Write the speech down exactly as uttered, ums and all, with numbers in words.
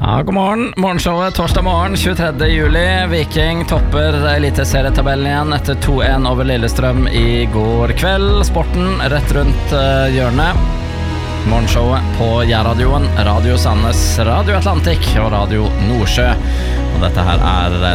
Ja, god morgen. Morgenshowet torsdag morgen, tjuetredje juli. Viking topper eliteserietabellen igjen etter to en over Lillestrøm i går kveld. Sporten rett rundt uh, hjørnet. Morgenshowet på Jærradioen, Radio Sandnes, Radio Atlantik og Radio Nordsjø. Og dette her er